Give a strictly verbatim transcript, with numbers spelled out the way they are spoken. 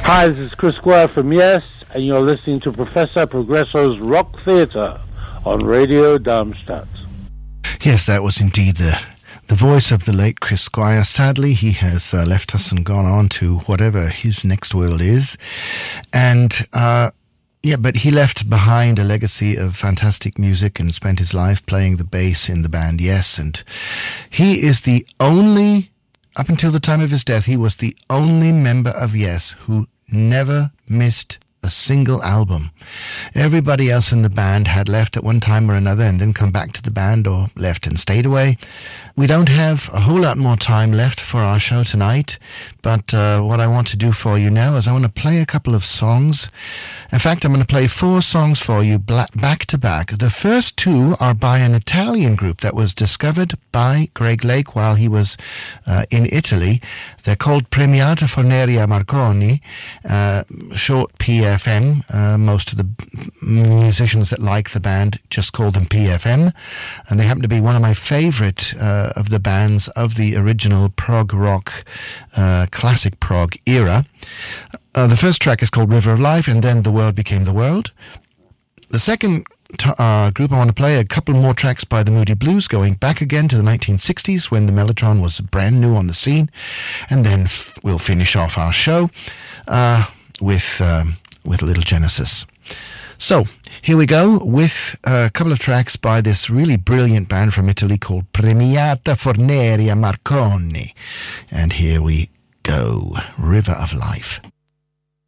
Hi, this is Chris Squire from Yes, and you're listening to Professor Progresso's Rock Theatre on Radio Darmstadt. Yes, that was indeed the the voice of the late Chris Squire. Sadly, he has uh, left us and gone on to whatever his next world is. And, uh, yeah, but he left behind a legacy of fantastic music and spent his life playing the bass in the band Yes. And he is the only, up until the time of his death, he was the only member of Yes who never missed a single album. Everybody else in the band had left at one time or another and then come back to the band, or left and stayed away. We don't have a whole lot more time left for our show tonight, but uh, what I want to do for you now is I want to play a couple of songs. In fact, I'm going to play four songs for you back to back. The first two are by an Italian group that was discovered by Greg Lake while he was uh, in Italy. They're called Premiata Forneria Marconi, uh, short P F M. Uh, most of the musicians that like the band just call them P F M, and they happen to be one of my favorite uh, of the bands of the original prog rock, uh, classic prog era. Uh, the first track is called River of Life, and then The World Became the World. The second t- uh, group I want to play, a couple more tracks by the Moody Blues, going back again to the nineteen sixties when the Mellotron was brand new on the scene, and then f- we'll finish off our show uh, with um, with a little Genesis. So, here we go with a couple of tracks by this really brilliant band from Italy called Premiata Forneria Marconi. And here we go, River of Life.